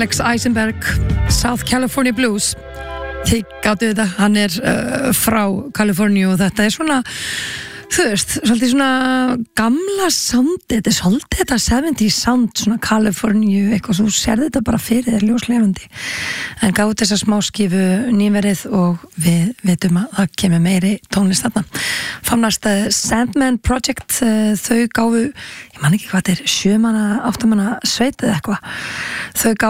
Alex Eisenberg, South California Blues. Þið gátu þetta, hann frá Kaliforníu og þetta svona, þú veist, svolítið svona gamla sound, þetta svolítið þetta 70s sound, svona Kaliforníu, eitthvað, þú sérði þetta bara fyrir þér ljóslefandi. En gáðu þessa smáskifu nýverið og við veitum að það kemur meiri tónlist þarna. Famnast Sandman Project, þau gáfu, ég man ekki hvað þetta 7 manna, 8 manna sveit eða eitthvað. Þau gáfu